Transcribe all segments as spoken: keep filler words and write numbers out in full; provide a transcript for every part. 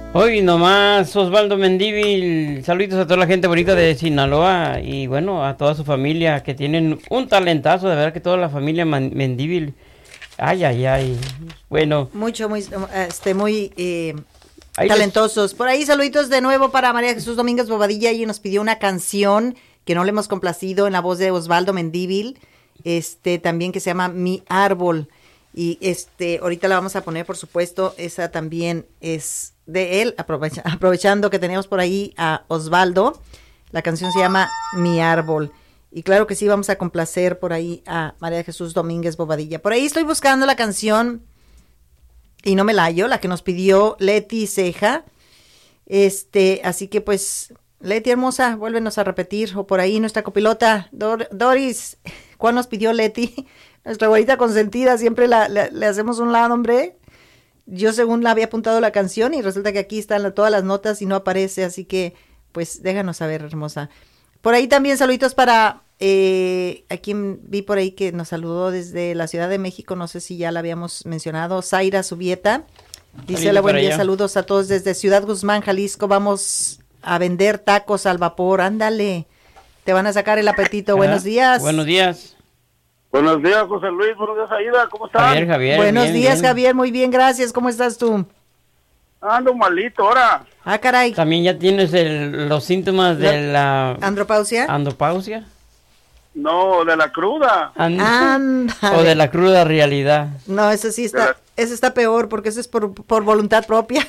Hoy nomás, Osvaldo Mendívil, saluditos a toda la gente bonita de Sinaloa y bueno, a toda su familia que tienen un talentazo, de verdad que toda la familia Mendívil, ay, ay, ay, bueno. Mucho, muy, este, muy eh, talentosos. Les... Por ahí saluditos de nuevo para María Jesús Domínguez Bobadilla, y nos pidió una canción que no le hemos complacido en la voz de Osvaldo Mendívil, este, también que se llama Mi Árbol. Y este, ahorita la vamos a poner, por supuesto, esa también es de él, aprovecha, aprovechando que tenemos por ahí a Osvaldo. La canción se llama Mi Árbol. Y claro que sí, vamos a complacer por ahí a María Jesús Domínguez Bobadilla. Por ahí estoy buscando la canción y no me la hallo, la que nos pidió Leti Ceja. Este, así que pues, Leti hermosa, vuélvenos a repetir, o por ahí nuestra copilota, Dor- Doris, ¿cuál nos pidió Leti? Nuestra abuelita consentida, siempre la, la, le hacemos un lado, hombre. Yo según la había apuntado la canción y resulta que aquí están la, todas las notas y no aparece, así que pues déjanos saber, hermosa. Por ahí también saluditos para, eh, a quien vi por ahí que nos saludó desde la Ciudad de México, no sé si ya la habíamos mencionado, Zaira Subieta. Dice la buen día, saludos a todos desde Ciudad Guzmán, Jalisco, vamos a vender tacos al vapor, ándale, te van a sacar el apetito. Buenos días. Buenos días. Buenos días, José Luis. Buenos días, Aida. ¿Cómo estás? Javier, Javier. Buenos bien, días, bien. Javier. Muy bien, gracias. ¿Cómo estás tú? Ando malito ahora. Ah, caray. También ya tienes el, los síntomas de la... ¿Andropausia? ¿Andropausia? No, de la cruda. And... Ándale. O de la cruda realidad. No, eso sí está, la... eso está peor porque eso es por, por voluntad propia.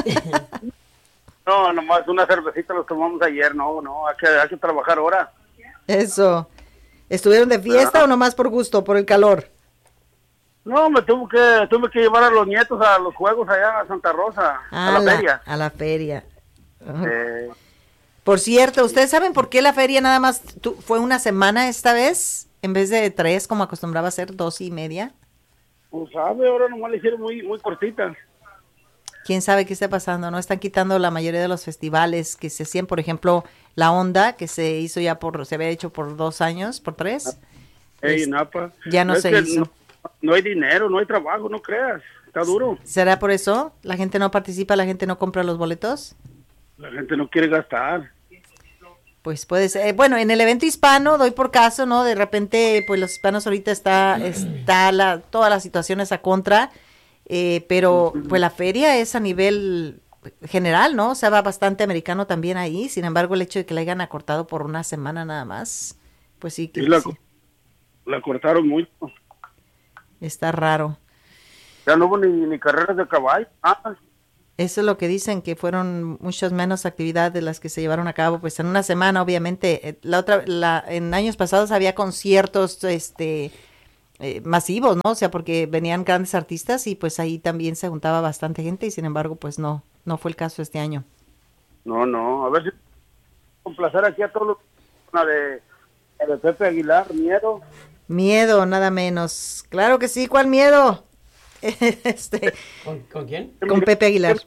No, nomás una cervecita los tomamos ayer. No, no, hay que, hay que trabajar ahora. Eso. ¿Estuvieron de fiesta Ajá. o nomás por gusto, por el calor? No, me tuve que, tuve que llevar a los nietos a los juegos allá a Santa Rosa, Ah, a la, la feria. A la feria. Eh, Por cierto, ¿ustedes saben por qué la feria nada más tu, fue una semana esta vez? En vez de tres, como acostumbraba a ser, dos y media. pues sabe, ahora nomás le hicieron muy, muy cortitas. ¿Quién sabe qué está pasando? ¿No? Están quitando la mayoría de los festivales que se hacían, por ejemplo, La Onda, que se hizo ya por, se había hecho por dos años, por tres. Ey, Es- Napa. ya no es se que hizo. No, no hay dinero, no hay trabajo, no creas. Está duro. ¿Será por eso? ¿La gente no participa, la gente no compra los boletos? La gente no quiere gastar. Pues puede ser. Eh, bueno, en el evento hispano, doy por caso, ¿no? De repente, pues los hispanos ahorita está, está la, todas las situaciones a contra, eh, pero pues la feria es a nivel general, ¿no? O sea, va bastante americano también ahí. Sin embargo, el hecho de que la hayan acortado por una semana nada más, pues sí que Sí, la, sí, la cortaron mucho. está raro. Ya no hubo ni, ni carreras de caballo. Ah, Eso es lo que dicen, que fueron muchas menos actividades de las que se llevaron a cabo, pues en una semana, obviamente. Eh, La otra, la, en años pasados había conciertos, este, eh, masivos, ¿no? O sea, porque venían grandes artistas y pues ahí también se juntaba bastante gente y sin embargo, pues no, no fue el caso este año. no, no. A ver si complacer aquí a todos los... La de, la de Pepe Aguilar, Miedo. Miedo, nada menos. Claro que sí, ¿cuál miedo? este, ¿Con, con quién? con Pepe Aguilar.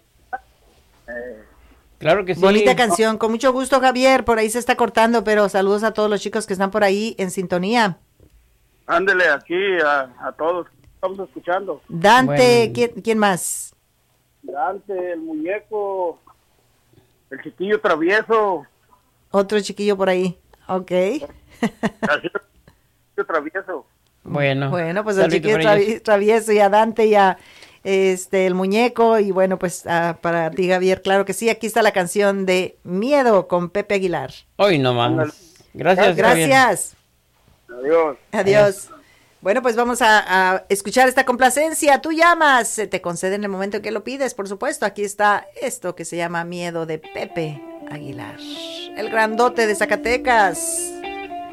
Claro que sí. Bonita canción, con mucho gusto, Javier. Por ahí se está cortando, pero saludos a todos los chicos que están por ahí en sintonía. Ándele aquí a, a todos. Estamos escuchando. Dante, Bueno. ¿quién, quién más? Dante, el muñeco, el chiquillo travieso. Otro chiquillo por ahí. Ok. Así, el chiquillo travieso. Bueno. Bueno, pues el saludito chiquillo para ellos. travi- travieso y a Dante y a este, el muñeco. Y bueno, pues ah, para ti, Javier, claro que sí. Aquí está la canción de Miedo con Pepe Aguilar. Hoy nomás. Gracias, Javier. Gracias. Adiós. Adiós. Bueno, pues vamos a, a escuchar esta complacencia. Tú llamas, se te concede en el momento en que lo pides, por supuesto. Aquí está esto que se llama Miedo de Pepe Aguilar, el grandote de Zacatecas.